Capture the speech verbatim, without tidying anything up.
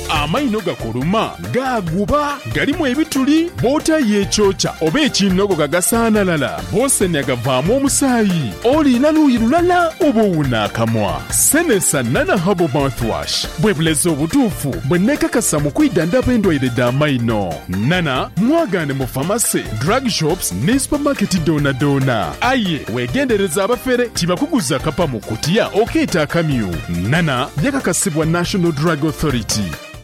amaino gakuluma, gaguba, galimu ebituli, boota yekyokya oba ekinogo gagasaanalala, bosenya gavaamu omusaayi, olina luuyi lulala oba owuna akamwa. Senesa Nana Herbal Mouthwash bwe bulezi obutuufu bwe neekakasa mu kwidandaba endwaire d'amaino. Nana mwagaane mu famasi, drug shops ne supermarket doona doona. Aye weegendereza abafere tibakuguza kapa mu kutiya okeeta akamyu. Nana yakakasibwa National Drug Authority.